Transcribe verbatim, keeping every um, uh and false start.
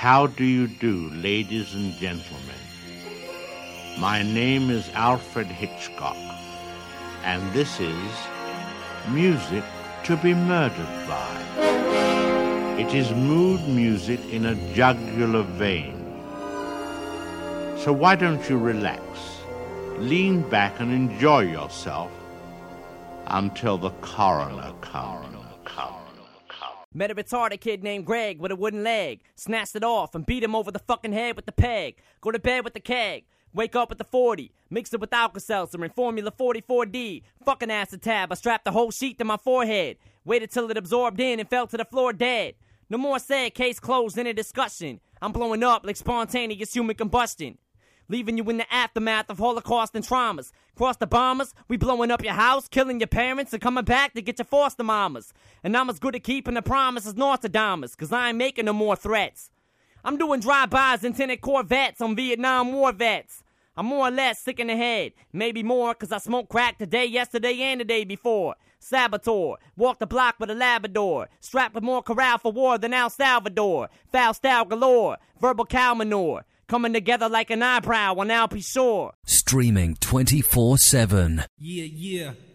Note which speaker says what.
Speaker 1: How do you do, ladies and gentlemen? My name is Alfred Hitchcock, and this is Music to be Murdered by. It is mood music in a jugular vein. So why don't you relax, lean back and enjoy yourself until the coroner comes.
Speaker 2: Met a retarded kid named Greg with a wooden leg. Snatched it off and beat him over the fucking head with the peg. Go to bed with the keg. Wake up with the forty. Mix it with Alka-Seltzer and Formula forty-four D. Fucking acid tab. I strapped the whole sheet to my forehead. Waited till it absorbed in and fell to the floor dead. No more said, case closed, in a discussion. I'm blowing up like spontaneous human combustion. Leaving you in the aftermath of Holocaust and traumas. Cross the bombers, we blowing up your house, killing your parents, and coming back to get your foster mamas. And I'm as good at keeping the promise as Nostradamus, cause I ain't making no more threats. I'm doing drive-bys in tinted Corvettes on Vietnam War vets. I'm more or less sick in the head, maybe more, cause I smoked crack today, yesterday, and the day before. Saboteur, walk the block with a Labrador, strapped with more corral for war than El Salvador. Foul style galore, verbal cow manure. Coming together like an eyebrow on Alpe Shore.
Speaker 3: Streaming twenty-four seven.
Speaker 4: Yeah, yeah.